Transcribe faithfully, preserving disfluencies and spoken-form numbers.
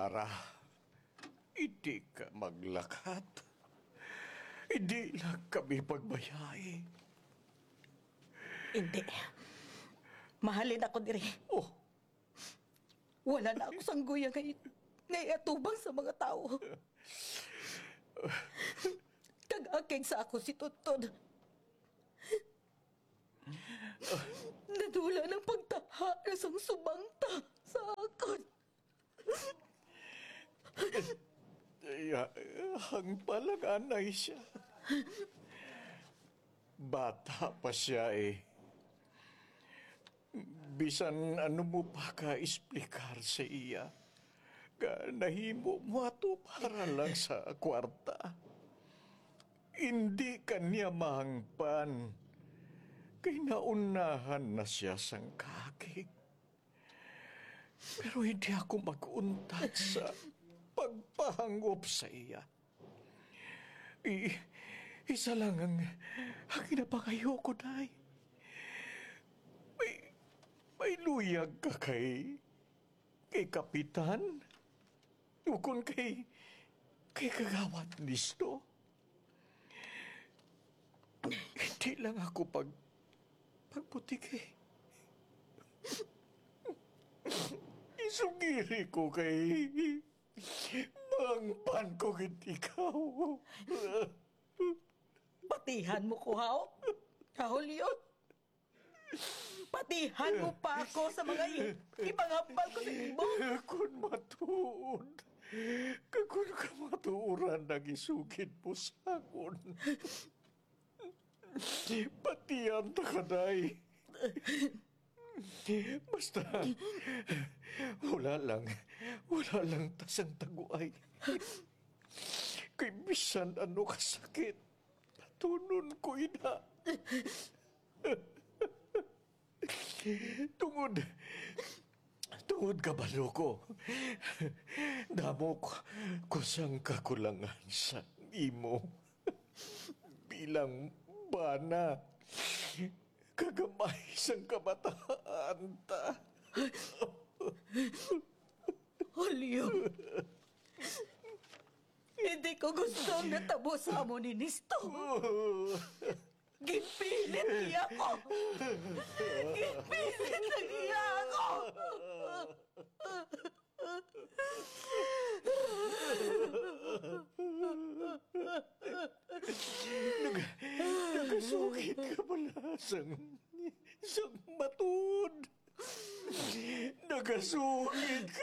Sara, hindi ka maglakat. Hindi lang kami pagbayai. Hindi. Mahalin ako diri. Oh, Wala na ako sangguya ngay ngay atubang sa mga tao. Kag-akig sa ako si Tutod. Nadula ng pagtaha na sang subangta sa akon. kaya hang palang anay siya. Bata pa siya eh. Bisan ano mo pa ka isplikar sa iya. Ka nahimo mo ato para lang sa kwarta. Hindi kanya mahangpan. Kay naunahan na siya sang kakig. Pero hindi ako mag-untat sa pagpahangop sa iya. I, isa lang ang, ang inapangayo ko, day. May, may luyag ka kay, kay Kapitan? Ukon kay, kay Kagawad Listo? Hindi lang ako pag, pagputik eh. Isugiri ko kay mangpan ko ikaw. Patihan mo ko, Hao. Kahulyon. Patihan mo pa ako sa mga i- ipanghambal ko sa ibo. Kung matuod, kung ka matuuran nagisugid mo sa akon. Patiyan ta ka, day. Basta, wala lang, wala lang tasang taguay. Kay bisan ano kasakit, tunon ko ina. Tungod, tungod kabalo ko. Damo ko kusang kakulangan sa imo. Bilang bana, kagamay sang kabataan ta. Julio. Hindi ko gusto na tabo sa amo ni Nisto. Gipilit niya ako. Gipilit na niya ako. Nag, nagasugit ka pala sang, sang matod. Nagasugit ka.